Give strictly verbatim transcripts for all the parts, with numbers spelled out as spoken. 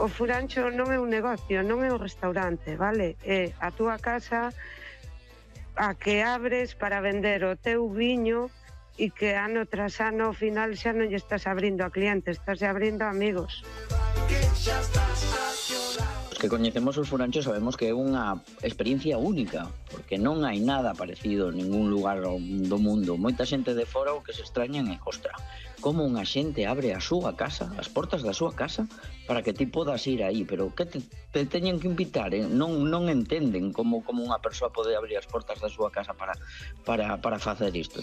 o furancho non é un negocio, non é un restaurante, vale? É a túa casa a que abres para vender o teu viño e que ano tras ano ao final xa non lle estás abrindo a clientes, estás abrindo a amigos. Os que coñecemos os furanchos sabemos que é unha experiencia única, porque non hai nada parecido en ningún lugar do mundo. Moita xente de fora o que se extrañan é, ostra, como unha xente abre a súa casa, as portas da súa casa, para que ti podas ir aí, pero que te, te teñen que invitar, eh? non, non entenden como, como unha persoa pode abrir as portas da súa casa para, para, para facer isto.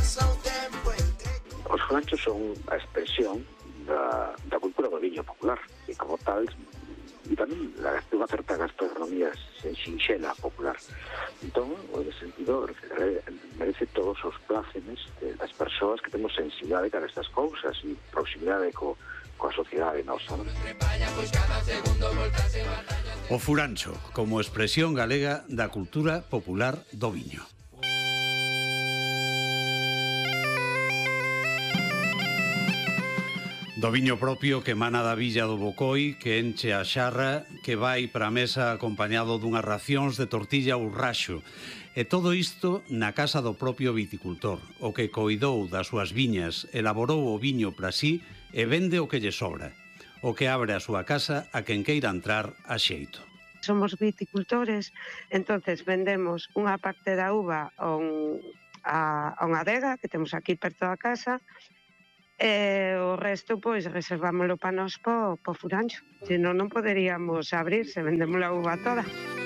Os furanchos son a expresión da, da cultura do viño popular, e como tal, e tamén la, unha certa gastronomía sinxela popular. Entón, en ese sentido, merece todos os plácemes das persoas que temos sensibilidade cara a estas cousas e proximidade co, coa sociedade nosa. Non? O furancho, como expresión galega da cultura popular do viño. Do viño propio que emana da villa do Bocoi, que enche a xarra, que vai para a mesa acompañado dunhas racións de tortilla ou raxo. E todo isto na casa do propio viticultor, o que coidou das súas viñas, elaborou o viño para sí e vende o que lle sobra. O que abre a súa casa a quen queira entrar a xeito. Somos viticultores, entonces vendemos unha parte da uva a, un, a, a unha adega que temos aquí perto da casa, e o resto, pois, reservámoslo para nós po, po furancho. Senón non poderíamos abrir se vendemos a uva toda.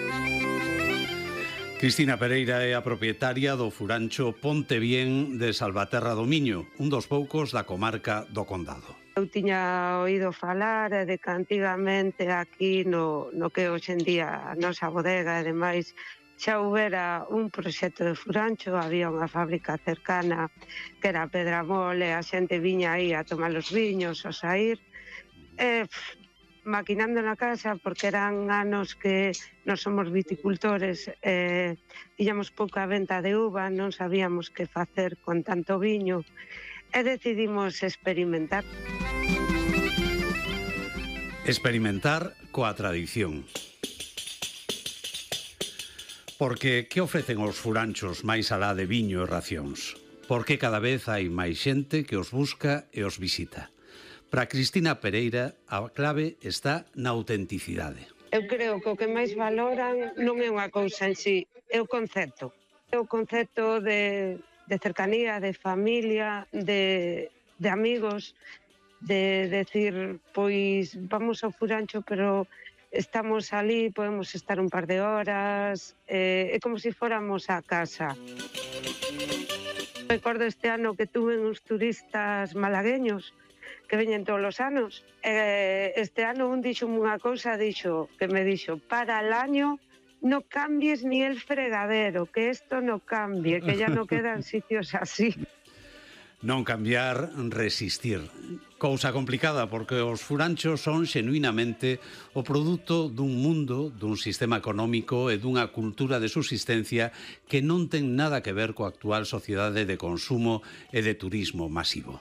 Cristina Pereira é a propietaria do furancho Ponte Bien de Salvaterra do Miño, un dos poucos da comarca do Condado. Eu tiña oído falar de que antigamente aquí no, no que hoxe en día a nosa bodega e demais xa houbera un proxecto de furancho, había unha fábrica cercana que era Pedramol e a xente viña aí a tomar os viños, a sair, e, pff, maquinando na casa, porque eran anos que nós somos viticultores, e tiñamos pouca venta de uva, non sabíamos que facer con tanto viño, e decidimos experimentar. Experimentar coa tradición. Porque que ofrecen os furanchos máis alá de viño e racións? Porque cada vez hai máis xente que os busca e os visita. Para Cristina Pereira, a clave está na autenticidade. Eu creo que o que máis valoran non é unha cousa en sí, é o concepto. É o concepto de, de cercanía, de familia, de, de amigos, de decir, pois vamos ao furancho, pero estamos ali, podemos estar un par de horas, eh, é como se fóramos a casa. Recordo este ano que tuve uns turistas malagueños que veñen todos os anos. Eh, este ano un dixo unha cousa, dixo, que me dixo, para el año no cambies ni el fregadero, que esto no cambie, que ya no quedan sitios así. Non cambiar, resistir. Cousa complicada, porque os furanchos son xenuinamente o produto dun mundo, dun sistema económico e dunha cultura de subsistencia que non ten nada que ver coa actual sociedade de consumo e de turismo masivo.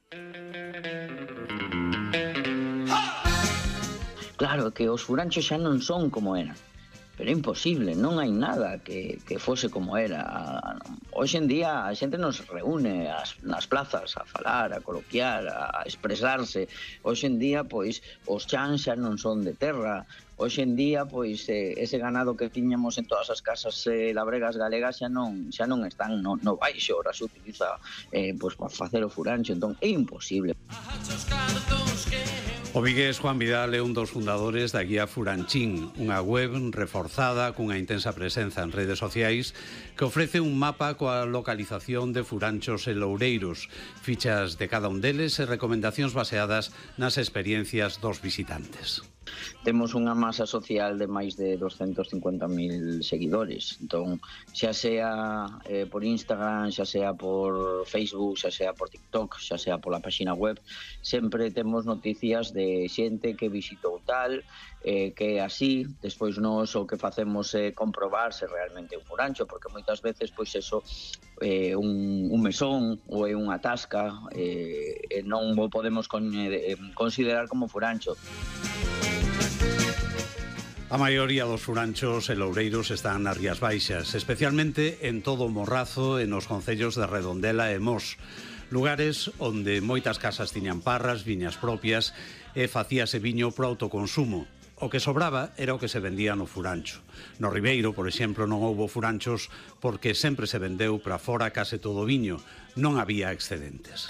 Claro, que os furanchos xa non son como eran. Pero é imposible, non hai nada que, que fose como era. Hoxe en día a xente nos reúne as, nas plazas a falar, a coloquiar, a expresarse. Hoxe en día, pois, os chans xa non son de terra. Hoxe en día, pois, eh, ese ganado que tiñamos en todas as casas eh, labregas galegas xa non, xa non están no, no baixo, ora se utiliza eh, pois, para facer o furancho, entón é imposible. O vigués Juan Vidal é un dos fundadores da Guía Furanchín, unha web reforzada cunha intensa presenza en redes sociais que ofrece un mapa coa localización de furanchos e loureiros, fichas de cada un deles e recomendacións baseadas nas experiencias dos visitantes. Temos unha masa social de máis de doscientos cincuenta mil seguidores, entón xa sea eh, por Instagram, xa sea por Facebook, xa sea por TikTok, xa sea pola página web, sempre temos noticias de xente que visitou tal, eh, que así, despois nós o que facemos é comprobar se realmente é un furancho, porque moitas veces pois eso é eh, un, un mesón ou é unha tasca, eh, e non o podemos con, eh, considerar como furancho. A maioría dos furanchos e loureiros están nas Rías Baixas, especialmente en todo o Morrazo e nos concellos de Redondela e Mos, lugares onde moitas casas tiñan parras, viñas propias e facíase viño para autoconsumo. O que sobraba era o que se vendía no furancho. No Ribeiro, por exemplo, non houbo furanchos porque sempre se vendeu para fora case todo o viño. Non había excedentes.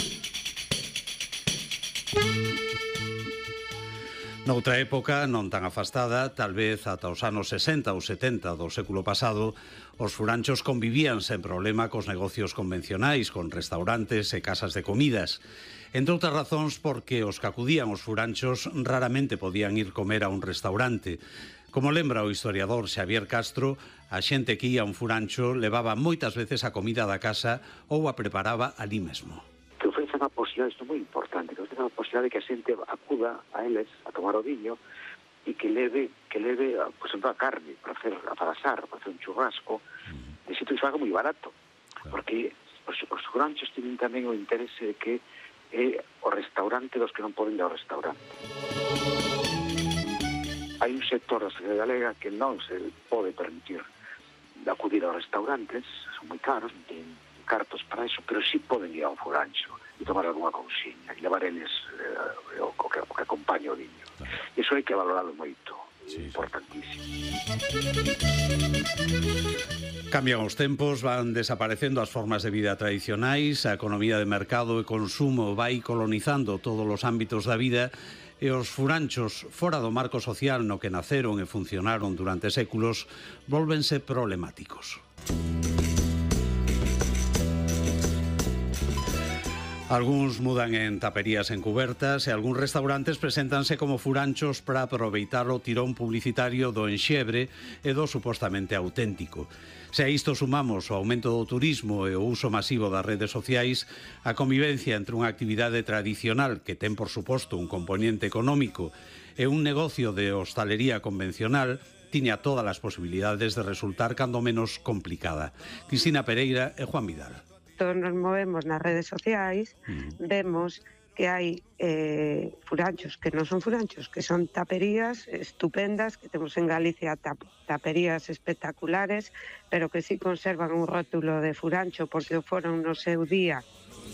Noutra época, non tan afastada, tal vez ata os anos sesenta ou setenta do século pasado, os furanchos convivían sen problema cos negocios convencionais, con restaurantes e casas de comidas. Entre outras razóns porque os que acudían aos furanchos raramente podían ir comer a un restaurante. Como lembra o historiador Xavier Castro, a xente que ia a un furancho levaba moitas veces a comida da casa ou a preparaba ali mesmo. Que ofrecen a posibilidade, isto é moi importante, que ofrecen a posibilidade de que a xente acuda a eles a tomar o viño e que leve, que leve por exemplo, a carne para hacer, para asar, para hacer un churrasco, de sitio que se faga moi barato, porque os, os furanchos tienen tamén o interese de que é o restaurante dos que non poden ir ao restaurante. Hai un sector da sociedade galega que non se pode permitir de acudir aos restaurantes, son moi caros, non teñen cartos para eso, pero sí poden ir ao furancho e tomar alguna cousiña e levar eles eh, o, que, o que acompaña o viño. Iso hai que valorarlo moito, sí, importantísimo. Cambian os tempos, van desaparecendo as formas de vida tradicionais, a economía de mercado e consumo vai colonizando todos os ámbitos da vida e os furanchos, fora do marco social no que naceron e funcionaron durante séculos, volvense problemáticos. Algúns mudan en taperías encubertas e algúns restaurantes preséntanse como furanchos para aproveitar o tirón publicitario do enxebre e do supostamente auténtico. Se a isto sumamos o aumento do turismo e o uso masivo das redes sociais, a convivencia entre unha actividade tradicional que ten, por suposto, un componente económico e un negocio de hostalería convencional tiña todas as posibilidades de resultar cando menos complicada. Cristina Pereira e Juan Vidal. Todos nos movemos nas redes sociais, mm. vemos que hai eh, furanchos que non son furanchos, que son taperías estupendas, que temos en Galicia tap taperías espectaculares, pero que sí conservan un rótulo de furancho porque o foron no seu día.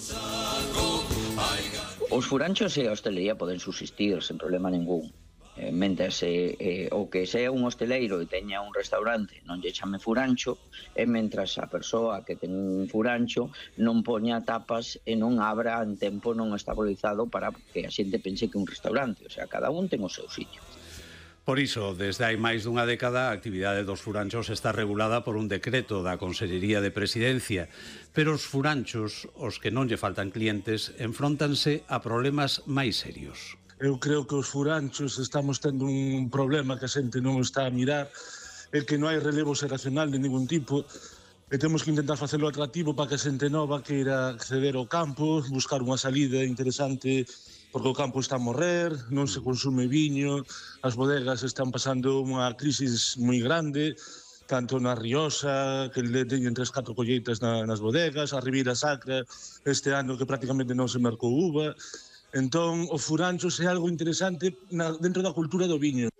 Os furanchos e a hostelería poden subsistir sen problema ningún. Eh, mentres eh, eh, o que sea un hosteleiro e teña un restaurante non lle chame furancho, e mentras a persoa que ten un furancho non poña tapas e non abra en tempo non estabilizado para que a xente pense que é un restaurante. O sea, cada un ten o seu sitio. Por iso, desde hai máis dunha década, a actividade dos furanchos está regulada por un decreto da Consellería de Presidencia, pero os furanchos, os que non lle faltan clientes, enfróntanse a problemas máis serios. Eu creo que os furanchos estamos tendo un problema que a xente non está a mirar, é que non hai relevo xeracional de ningún tipo, e temos que intentar facelo atractivo para que a xente nova queira acceder ao campo, buscar unha salida interesante, porque o campo está a morrer, non se consume viño, as bodegas están pasando unha crisis moi grande, tanto na Rioxa, que le teñen tres, catro colleitas na, nas bodegas, a Ribeira Sacra, este ano que prácticamente non se mercou uva. Entón, o furanchos é algo interesante na, dentro da cultura do viño.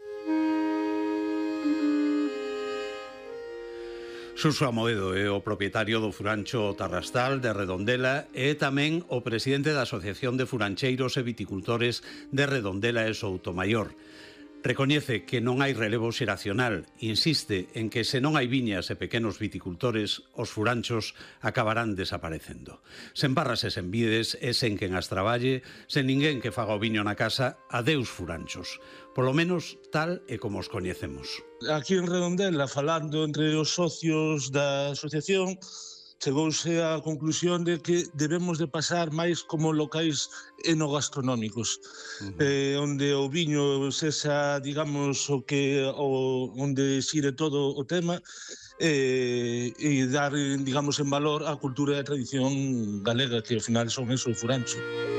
Suso Amoedo é o propietario do furancho Tarrastal de Redondela e é tamén o presidente da Asociación de Furancheiros e Viticultores de Redondela e Soutomaior. Recoñece que non hai relevo xeracional, insiste en que se non hai viñas e pequenos viticultores, os furanchos acabarán desaparecendo. Sen barras e sen vides e sen quen as traballe, sen ninguén que faga o viño na casa, adeus furanchos. Polo menos tal e como os coñecemos. Aquí en Redondela, falando entre os socios da asociación, chegouse á conclusión de que debemos de pasar máis como locais enogastronómicos, uh-huh. eh, onde o viño sexa, digamos, o que o, onde xire todo o tema eh, e dar, digamos, en valor a cultura e a tradición galega, que ao final son eso, o furancho.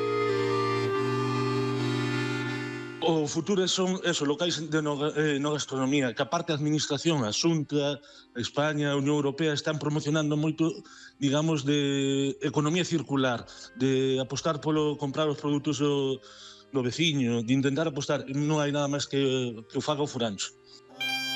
O futuro son eso, locais de enogastronomía, que aparte a administración, a Xunta, España, a Unión Europea están promocionando moito, digamos, de economía circular, de apostar polo comprar os produtos do, do veciño, de intentar apostar, non hai nada máis que, que o faga o furancho.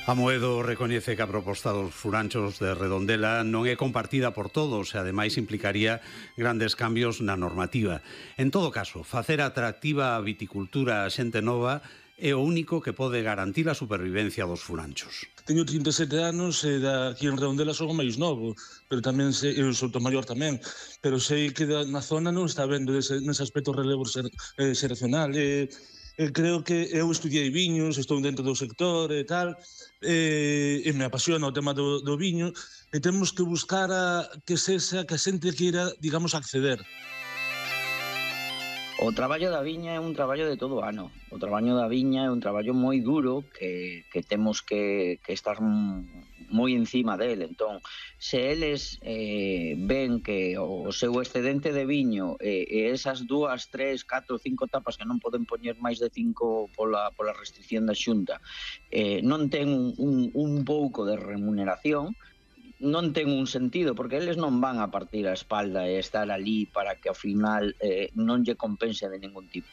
Amoedo recoñece que a proposta dos furanchos de Redondela non é compartida por todos e ademais implicaría grandes cambios na normativa. En todo caso, facer atractiva a viticultura a xente nova é o único que pode garantir a supervivencia dos furanchos. Teño trinta e sete anos e aquí en Redondela son o máis novo, pero tamén sei, eu sou o maior tamén, pero sei que na zona non está vendo ese, nese aspecto relevo ser, eh, xeracional. E, eh, creo que eu estudiei viños, estou dentro do sector e tal, e, e me apasiona o tema do, do viño, e temos que buscar a, que sexa, que a xente queira, digamos, acceder. O traballo da viña é un traballo de todo o ano. O traballo da viña é un traballo moi duro que, que temos que, que estar moi encima del. Entón, se eles eh, ven que o seu excedente de viño e eh, esas dúas, tres, catro, cinco tapas que non poden poñer máis de cinco pola, pola restricción da Xunta eh, non ten un, un, un pouco de remuneración, non ten un sentido, porque eles non van a partir a espalda e estar ali para que ao final eh, non lle compense de ningún tipo.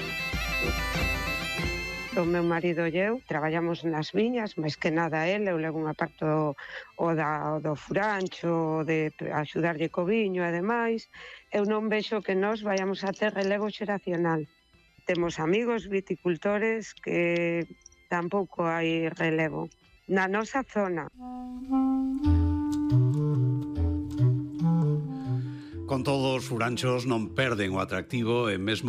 O meu marido e eu traballamos nas viñas, máis que nada ele, eu levo unha parte o, o, da, o do furancho, de axudarlle co viño e demais. Eu non vexo que nós vayamos a ter relevo xeracional. Temos amigos viticultores que tampouco hai relevo na nosa zona. Con todos, os furanchos non perden o atractivo e mesmo